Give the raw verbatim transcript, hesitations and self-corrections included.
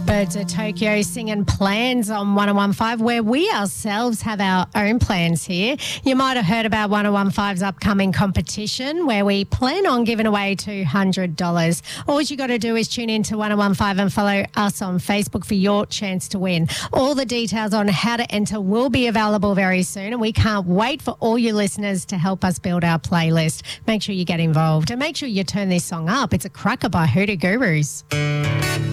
Birds of Tokyo singing Plans on one oh one five, where we ourselves have our own plans here. You might have heard about one oh one five's upcoming competition where we plan on giving away two hundred dollars. All you got to do is tune into one oh one five and follow us on Facebook for your chance to win. All the details on how to enter will be available very soon, and we can't wait for all you listeners to help us build our playlist. Make sure you get involved and make sure you turn this song up. It's a cracker by Hoodoo Gurus.